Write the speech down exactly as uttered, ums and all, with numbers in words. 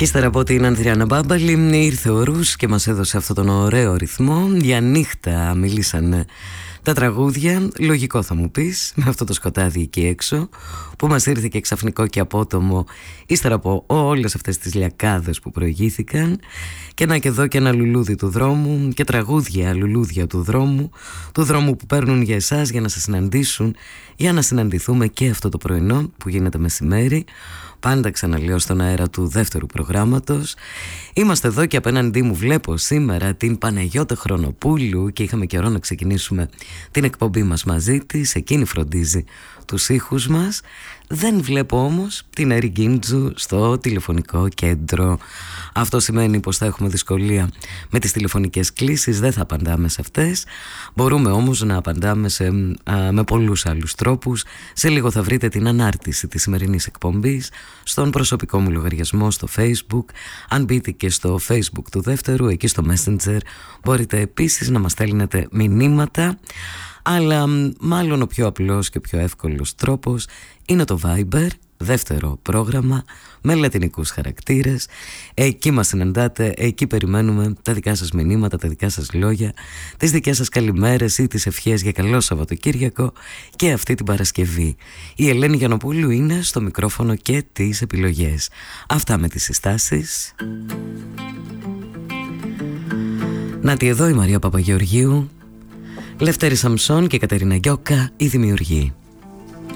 Και ύστερα από την Ανδριάννα Μπάμπαλη ήρθε ο Ρους και μας έδωσε αυτόν τον ωραίο ρυθμό. Για νύχτα μιλήσανε τα τραγούδια. Λογικό θα μου πεις, με αυτό το σκοτάδι εκεί έξω που μας ήρθε και ξαφνικό και απότομο ύστερα από όλες αυτές τις λιακάδες που προηγήθηκαν. Και να και εδώ και ένα λουλούδι του δρόμου και τραγούδια λουλούδια του δρόμου, του δρόμου που παίρνουν για εσάς για να σας συναντήσουν, για να συναντηθούμε και αυτό το πρωινό που γίνεται μεσημέρι. Πάντα ξαναλέω στον αέρα του δεύτερου προγράμματος. Είμαστε εδώ και απέναντί μου βλέπω σήμερα την Παναγιώτα Χρονοπούλου και είχαμε καιρό να ξεκινήσουμε την εκπομπή μας μαζί της. Εκείνη φροντίζει τους ήχους μας. Δεν βλέπω όμως την Έρη Γκίντζου στο τηλεφωνικό κέντρο. Αυτό σημαίνει πως θα έχουμε δυσκολία με τις τηλεφωνικές κλήσεις. Δεν θα απαντάμε σε αυτές. Μπορούμε όμως να απαντάμε σε, α, με πολλούς άλλους τρόπους. Σε λίγο θα βρείτε την ανάρτηση της σημερινής εκπομπής στον προσωπικό μου λογαριασμό στο Facebook. Αν μπείτε και στο Facebook του δεύτερου, εκεί στο Messenger, μπορείτε επίσης να μας στέλνετε μηνύματα. Αλλά μάλλον ο πιο απλός και ο πιο εύκολος τρόπος είναι το Viber, δεύτερο πρόγραμμα με λατινικούς χαρακτήρες. Εκεί μας συναντάτε, εκεί περιμένουμε τα δικά σας μηνύματα, τα δικά σας λόγια, τις δικές σας καλημέρες ή τις ευχές για καλό Σαββατοκύριακο και αυτή την Παρασκευή. Η Ελένη Γιαννοπούλου είναι στο μικρόφωνο και τις επιλογές. Αυτά με τις συστάσεις. Νάτι εδώ η Μαρία Παπαγεωργίου, Λευτέρη Σαμψόν και Κατερίνα Γιώκα, οι δημιουργοί.